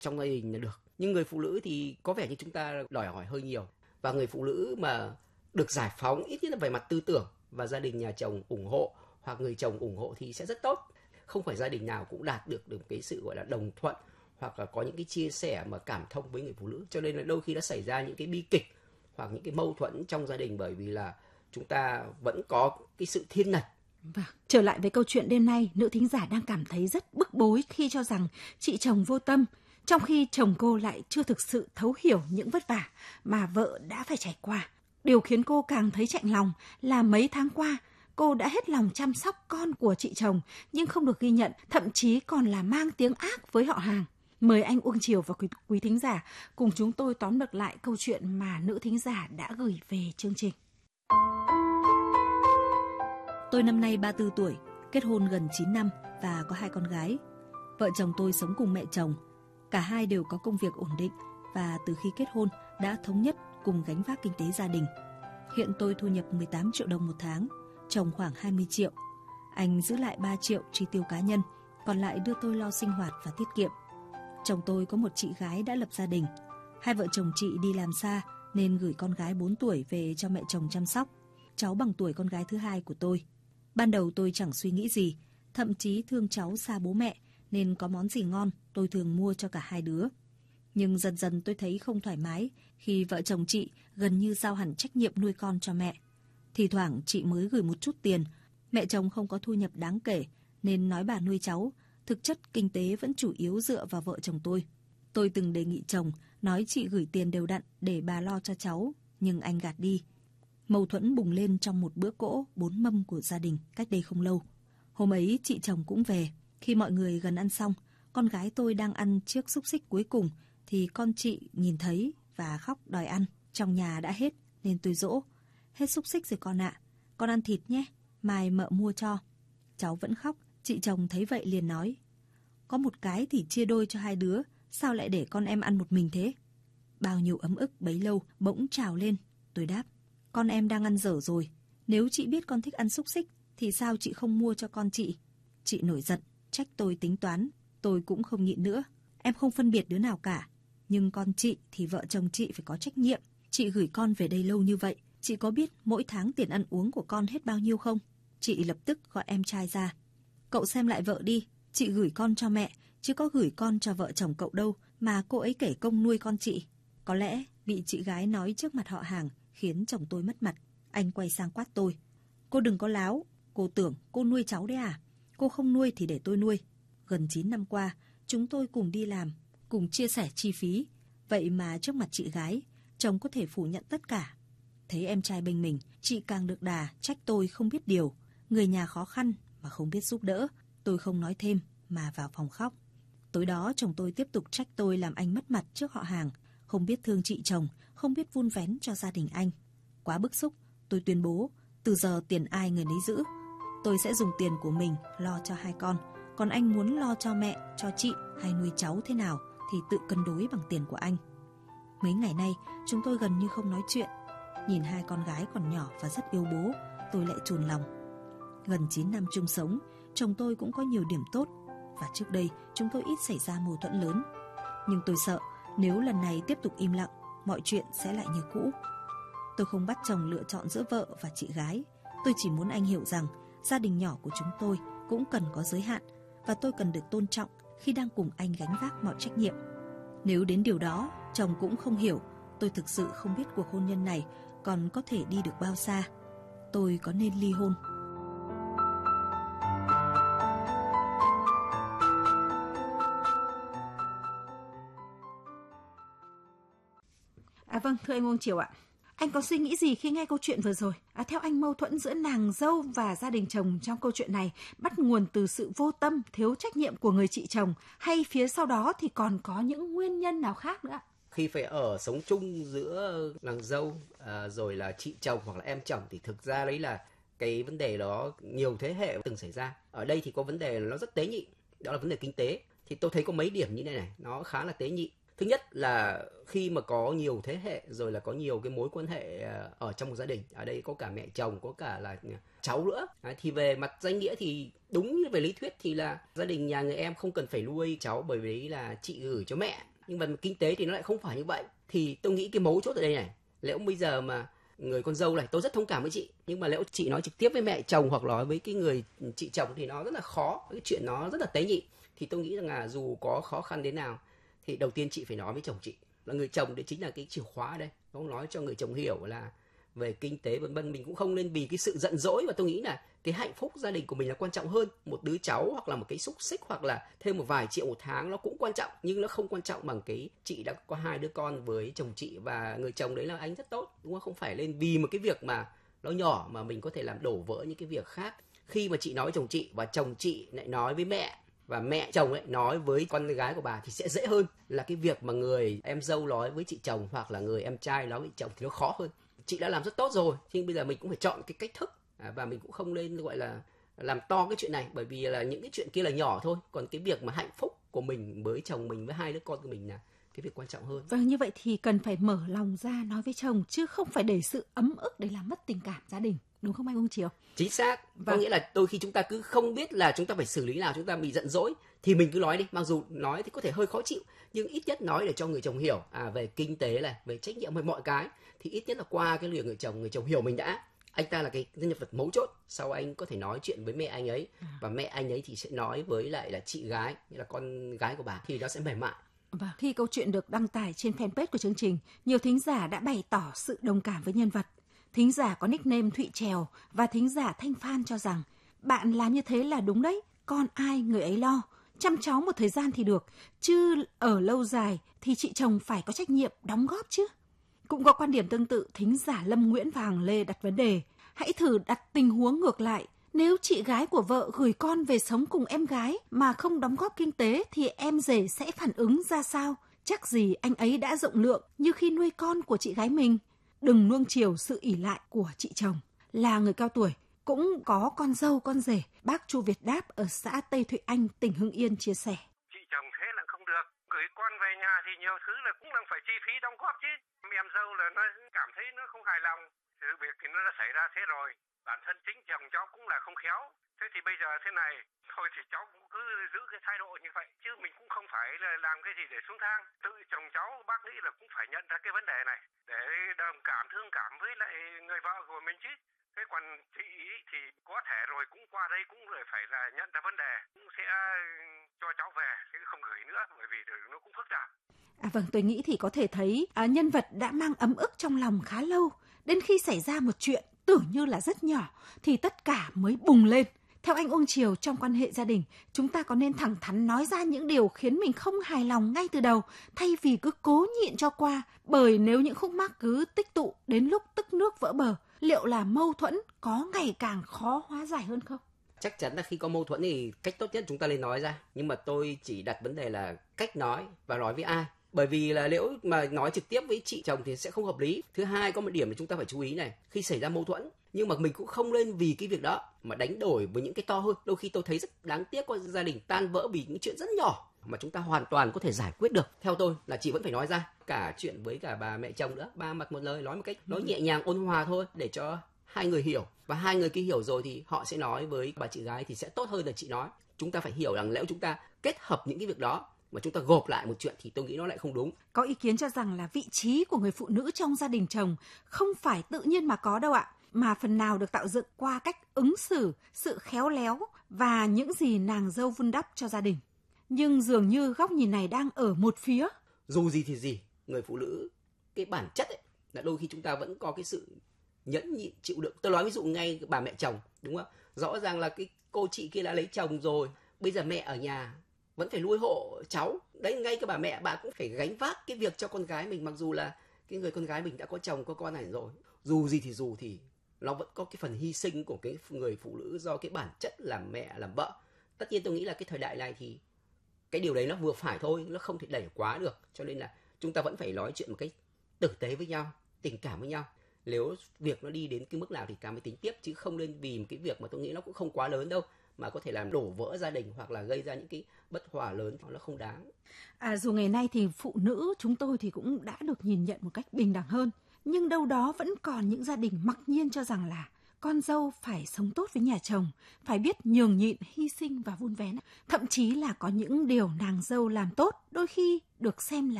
trong gia đình là được. Nhưng người phụ nữ thì có vẻ như chúng ta đòi hỏi hơi nhiều. Và người phụ nữ mà được giải phóng ít nhất là về mặt tư tưởng và gia đình nhà chồng ủng hộ hoặc người chồng ủng hộ thì sẽ rất tốt. Không phải gia đình nào cũng đạt được cái sự gọi là đồng thuận hoặc là có những cái chia sẻ mà cảm thông với người phụ nữ. Cho nên là đôi khi nó xảy ra những cái bi kịch hoặc những cái mâu thuẫn trong gia đình bởi vì là chúng ta vẫn có cái sự thiên lệch. Vâng. Trở lại với câu chuyện đêm nay, nữ thính giả đang cảm thấy rất bức bối khi cho rằng chị chồng vô tâm, trong khi chồng cô lại chưa thực sự thấu hiểu những vất vả mà vợ đã phải trải qua. Điều khiến cô càng thấy chạnh lòng là mấy tháng qua, cô đã hết lòng chăm sóc con của chị chồng nhưng không được ghi nhận, thậm chí còn là mang tiếng ác với họ hàng. Mời anh Uông Triều và quý thính giả cùng chúng tôi tóm lược lại câu chuyện mà nữ thính giả đã gửi về chương trình. Tôi năm nay 34 tuổi, kết hôn gần 9 năm và có 2 con gái. Vợ chồng tôi sống cùng mẹ chồng. Cả hai đều có công việc ổn định và từ khi kết hôn đã thống nhất cùng gánh vác kinh tế gia đình. Hiện tôi thu nhập 18 triệu đồng một tháng, chồng khoảng 20 triệu. Anh giữ lại 3 triệu chi tiêu cá nhân, còn lại đưa tôi lo sinh hoạt và tiết kiệm. Chồng tôi có một chị gái đã lập gia đình. Hai vợ chồng chị đi làm xa nên gửi con gái 4 tuổi về cho mẹ chồng chăm sóc. Cháu bằng tuổi con gái thứ hai của tôi. Ban đầu tôi chẳng suy nghĩ gì, thậm chí thương cháu xa bố mẹ nên có món gì ngon tôi thường mua cho cả hai đứa. Nhưng dần dần tôi thấy không thoải mái khi vợ chồng chị gần như giao hẳn trách nhiệm nuôi con cho mẹ. Thì thoảng chị mới gửi một chút tiền, mẹ chồng không có thu nhập đáng kể nên nói bà nuôi cháu, thực chất kinh tế vẫn chủ yếu dựa vào vợ chồng tôi. Tôi từng đề nghị chồng nói chị gửi tiền đều đặn để bà lo cho cháu, nhưng anh gạt đi. Mâu thuẫn bùng lên trong một bữa cỗ 4 mâm của gia đình cách đây không lâu. Hôm ấy chị chồng cũng về. Khi mọi người gần ăn xong, con gái tôi đang ăn chiếc xúc xích cuối cùng thì con chị nhìn thấy và khóc đòi ăn. Trong nhà đã hết nên tôi dỗ. Hết xúc xích rồi con ạ, con ăn thịt nhé, mai mợ mua cho. Cháu vẫn khóc, chị chồng thấy vậy liền nói: có một cái thì chia đôi cho hai đứa, sao lại để con em ăn một mình thế? Bao nhiêu ấm ức bấy lâu bỗng trào lên. Tôi đáp: con em đang ăn dở rồi, nếu chị biết con thích ăn xúc xích thì sao chị không mua cho con chị? Chị nổi giận, trách tôi tính toán. Tôi cũng không nhịn nữa. Em không phân biệt đứa nào cả. Nhưng con chị thì vợ chồng chị phải có trách nhiệm. Chị gửi con về đây lâu như vậy, chị có biết mỗi tháng tiền ăn uống của con hết bao nhiêu không? Chị lập tức gọi em trai ra: cậu xem lại vợ đi, chị gửi con cho mẹ, chứ có gửi con cho vợ chồng cậu đâu mà cô ấy kể công nuôi con chị. Có lẽ bị chị gái nói trước mặt họ hàng khiến chồng tôi mất mặt. Anh quay sang quát tôi: cô đừng có láo, cô tưởng cô nuôi cháu đấy à? Cô không nuôi thì để tôi nuôi. Gần 9 năm qua, chúng tôi cùng đi làm, cùng chia sẻ chi phí. Vậy mà trước mặt chị gái, chồng có thể phủ nhận tất cả. Thấy em trai bênh mình, chị càng được đà trách tôi không biết điều. Người nhà khó khăn mà không biết giúp đỡ. Tôi không nói thêm mà vào phòng khóc. Tối đó chồng tôi tiếp tục trách tôi làm anh mất mặt trước họ hàng, không biết thương chị chồng, không biết vun vén cho gia đình anh. Quá bức xúc, tôi tuyên bố từ giờ tiền ai người nấy giữ. Tôi sẽ dùng tiền của mình lo cho hai con, còn anh muốn lo cho mẹ, cho chị hay nuôi cháu thế nào thì tự cân đối bằng tiền của anh. Mấy ngày nay chúng tôi gần như không nói chuyện. Nhìn hai con gái còn nhỏ và rất yêu bố, tôi lại chồn lòng. Gần 9 năm chung sống, chồng tôi cũng có nhiều điểm tốt, và trước đây chúng tôi ít xảy ra mâu thuẫn lớn. Nhưng tôi sợ nếu lần này tiếp tục im lặng, mọi chuyện sẽ lại như cũ. Tôi không bắt chồng lựa chọn giữa vợ và chị gái. Tôi chỉ muốn anh hiểu rằng gia đình nhỏ của chúng tôi cũng cần có giới hạn, và tôi cần được tôn trọng khi đang cùng anh gánh vác mọi trách nhiệm. Nếu đến điều đó chồng cũng không hiểu, tôi thực sự không biết cuộc hôn nhân này còn có thể đi được bao xa. Tôi có nên ly hôn? Vâng, thưa anh Uông Triều ạ, anh có suy nghĩ gì khi nghe câu chuyện vừa rồi? Theo anh, mâu thuẫn giữa nàng dâu và gia đình chồng trong câu chuyện này bắt nguồn từ sự vô tâm, thiếu trách nhiệm của người chị chồng, hay phía sau đó thì còn có những nguyên nhân nào khác nữa ạ? Khi phải ở sống chung giữa nàng dâu rồi là chị chồng hoặc là em chồng thì thực ra đấy là cái vấn đề đó nhiều thế hệ từng xảy ra. Ở đây thì có vấn đề nó rất tế nhị, đó là vấn đề kinh tế. Thì tôi thấy có mấy điểm như thế này, nó khá là tế nhị. Thứ nhất là khi mà có nhiều thế hệ rồi là có nhiều cái mối quan hệ ở trong một gia đình, ở đây có cả mẹ chồng, có cả là cháu nữa, thì về mặt danh nghĩa thì đúng như về lý thuyết thì là gia đình nhà người em không cần phải nuôi cháu, bởi vì là chị gửi cho mẹ Nhưng mà kinh tế thì nó lại không phải như vậy. Thì tôi nghĩ cái mấu chốt ở đây này, nếu bây giờ mà người con dâu này, tôi rất thông cảm với chị, nhưng mà nếu chị nói trực tiếp với mẹ chồng hoặc nói với cái người chị chồng thì nó rất là khó, cái chuyện nó rất là tế nhị. Thì tôi nghĩ rằng là dù có khó khăn đến nào thì đầu tiên chị phải nói với chồng chị, là người chồng đấy chính là cái chìa khóa ở đây. Nó nói cho người chồng hiểu là về kinh tế vân vân, mình cũng không nên vì cái sự giận dỗi, và tôi nghĩ là cái hạnh phúc gia đình của mình là quan trọng hơn. Một đứa cháu hoặc là một cái xúc xích hoặc là thêm một vài triệu một tháng nó cũng quan trọng, nhưng nó không quan trọng bằng cái chị đã có 2 đứa con với chồng chị, và người chồng đấy là anh rất tốt, đúng không? Không phải lên vì một cái việc mà nó nhỏ mà mình có thể làm đổ vỡ những cái việc khác. Khi mà chị nói với chồng chị và chồng chị lại nói với mẹ, và mẹ chồng ấy nói với con gái của bà thì sẽ dễ hơn là cái việc mà người em dâu nói với chị chồng hoặc là người em trai nói với chồng thì nó khó hơn. Chị đã làm rất tốt rồi, nhưng bây giờ mình cũng phải chọn cái cách thức, và mình cũng không nên gọi là làm to cái chuyện này, bởi vì là những cái chuyện kia là nhỏ thôi, còn cái việc mà hạnh phúc của mình với chồng mình, với 2 đứa con của mình là cái việc quan trọng hơn. Vâng, như vậy thì cần phải mở lòng ra nói với chồng, chứ không phải để sự ấm ức để làm mất tình cảm gia đình, đúng không anh Ông Triều? Chính xác. Có nghĩa là đôi khi chúng ta cứ không biết là chúng ta phải xử lý nào, chúng ta bị giận dỗi thì mình cứ nói đi, mặc dù nói thì có thể hơi khó chịu, nhưng ít nhất nói để cho người chồng hiểu về kinh tế này, về trách nhiệm, về mọi cái, thì ít nhất là qua cái lời người chồng hiểu mình đã. Anh ta là cái nhân vật mấu chốt, sau anh có thể nói chuyện với mẹ anh ấy, và mẹ anh ấy thì sẽ nói với lại là chị gái, nghĩa là con gái của bà, thì nó sẽ mềm mại. Vâng, khi câu chuyện được đăng tải trên fanpage của chương trình, nhiều thính giả đã bày tỏ sự đồng cảm với nhân vật. Thính giả có nickname Thụy Trèo và thính giả Thanh Phan cho rằng bạn làm như thế là đúng đấy, con ai người ấy lo, chăm cháu một thời gian thì được, chứ ở lâu dài thì chị chồng phải có trách nhiệm đóng góp chứ. Cũng có quan điểm tương tự, thính giả Lâm Nguyễn và Hằng Lê đặt vấn đề, hãy thử đặt tình huống ngược lại. Nếu chị gái của vợ gửi con về sống cùng em gái mà không đóng góp kinh tế thì em rể sẽ phản ứng ra sao? Chắc gì anh ấy đã rộng lượng như khi nuôi con của chị gái mình. Đừng nuông chiều sự ỷ lại của chị chồng. Là người cao tuổi, cũng có con dâu con rể, bác Chu Việt Đáp ở xã Tây Thụy Anh, tỉnh Hưng Yên chia sẻ. Chị chồng thế là không được. Gửi con về nhà thì nhiều thứ là cũng đang phải chi phí đóng góp chứ. Em dâu là nó cảm thấy nó không hài lòng. Sự việc thì nó đã xảy ra thế rồi. Bản thân chính chồng cháu cũng là không khéo. Thế thì bây giờ thế này, thôi thì cháu cũng cứ giữ cái thái độ như vậy. Chứ mình cũng không phải là làm cái gì để xuống thang. Tự chồng cháu bác nghĩ là cũng phải nhận ra cái vấn đề này. Để đồng cảm, thương cảm với lại người vợ của mình chứ. Thế còn chị thì có thể rồi cũng qua đây cũng phải là nhận ra vấn đề. Cũng sẽ cho cháu về, chứ không gửi nữa. Bởi vì nó cũng phức tạp. Vâng, tôi nghĩ thì có thể thấy nhân vật đã mang ấm ức trong lòng khá lâu. Đến khi xảy ra một chuyện tưởng như là rất nhỏ thì tất cả mới bùng lên. Theo anh Uông Triều, trong quan hệ gia đình, chúng ta có nên thẳng thắn nói ra những điều khiến mình không hài lòng ngay từ đầu, thay vì cứ cố nhịn cho qua? Bởi nếu những khúc mắc cứ tích tụ đến lúc tức nước vỡ bờ, liệu là mâu thuẫn có ngày càng khó hóa giải hơn không? Chắc chắn là khi có mâu thuẫn thì cách tốt nhất chúng ta nên nói ra. Nhưng mà tôi chỉ đặt vấn đề là cách nói và nói với ai. Bởi vì là nếu mà nói trực tiếp với chị chồng thì sẽ không hợp lý. Thứ hai, có một điểm mà chúng ta phải chú ý này. Khi xảy ra mâu thuẫn, nhưng mà mình cũng không nên vì cái việc đó mà đánh đổi với những cái to hơn. Đôi khi tôi thấy rất đáng tiếc có gia đình tan vỡ vì những chuyện rất nhỏ mà chúng ta hoàn toàn có thể giải quyết được. Theo tôi là chị vẫn phải nói ra. Cả chuyện với cả bà mẹ chồng nữa. Ba mặt một lời, nói một cách nói nhẹ nhàng ôn hòa thôi, để cho hai người hiểu. Và hai người kia hiểu rồi thì họ sẽ nói với bà chị gái thì sẽ tốt hơn là chị nói. Chúng ta phải hiểu rằng nếu chúng ta kết hợp những cái việc đó mà chúng ta gộp lại một chuyện thì tôi nghĩ nó lại không đúng. Có ý kiến cho rằng là vị trí của người phụ nữ trong gia đình chồng không phải tự nhiên mà có đâu ạ, mà phần nào được tạo dựng qua cách ứng xử, sự khéo léo và những gì nàng dâu vun đắp cho gia đình. Nhưng dường như góc nhìn này đang ở một phía. Dù gì thì gì, người phụ nữ, cái bản chất ấy, là đôi khi chúng ta vẫn có cái sự nhẫn nhịn chịu đựng. Tôi nói ví dụ ngay bà mẹ chồng, đúng không? Rõ ràng là cái cô chị kia đã lấy chồng rồi, bây giờ mẹ ở nhà vẫn phải nuôi hộ cháu. Đấy, ngay cái bà mẹ, bà cũng phải gánh vác cái việc cho con gái mình, mặc dù là cái người con gái mình đã có chồng, có con này rồi. Dù gì thì nó vẫn có cái phần hy sinh của cái người phụ nữ do cái bản chất làm mẹ, làm vợ. Tất nhiên tôi nghĩ là cái thời đại này thì cái điều đấy nó vừa phải thôi, nó không thể đẩy quá được. Cho nên là chúng ta vẫn phải nói chuyện một cách tử tế với nhau, tình cảm với nhau. Nếu việc nó đi đến cái mức nào thì ta mới tính tiếp, chứ không nên vì một cái việc mà tôi nghĩ nó cũng không quá lớn đâu mà có thể làm đổ vỡ gia đình hoặc là gây ra những cái bất hòa lớn, nó không đáng. Dù ngày nay thì phụ nữ chúng tôi thì cũng đã được nhìn nhận một cách bình đẳng hơn, nhưng đâu đó vẫn còn những gia đình mặc nhiên cho rằng là con dâu phải sống tốt với nhà chồng, phải biết nhường nhịn, hy sinh và vun vén. Thậm chí là có những điều nàng dâu làm tốt đôi khi được xem là